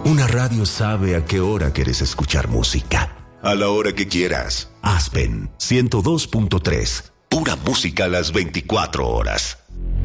Una radio sabe a qué hora quieres escuchar música. A la hora que quieras. Aspen 102.3. Pura música a las 24 horas.